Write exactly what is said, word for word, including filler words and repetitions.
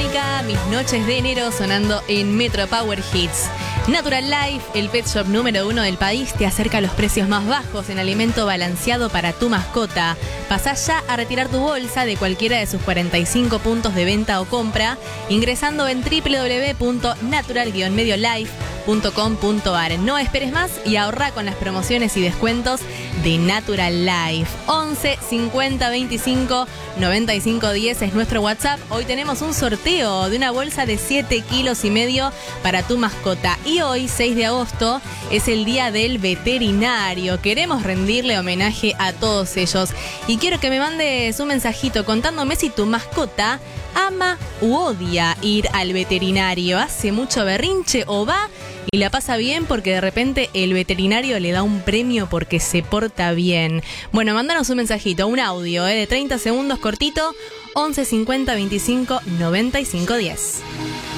Mónica, mis noches de enero sonando en Metro Power Hits. Natural Life, el pet shop número uno del país, te acerca a los precios más bajos en alimento balanceado para tu mascota. Pasá ya a retirar tu bolsa de cualquiera de sus cuarenta y cinco puntos de venta o compra ingresando en doble u doble u doble u punto natural guion medio life punto com punto a r. No esperes más y ahorra con las promociones y descuentos de Natural Life. once cincuenta veinticinco noventa y cinco diez es nuestro WhatsApp. Hoy tenemos un sorteo de una bolsa de siete kilos y medio para tu mascota. Y hoy, seis de agosto, es el día del veterinario. Queremos rendirle homenaje a todos ellos. Y quiero que me mandes un mensajito contándome si tu mascota ama u odia ir al veterinario. ¿Hace mucho berrinche o va y la pasa bien porque de repente el veterinario le da un premio porque se porta bien? Bueno, mándanos un mensajito, un audio ¿eh? de treinta segundos cortito, once cincuenta veinticinco noventa y cinco diez.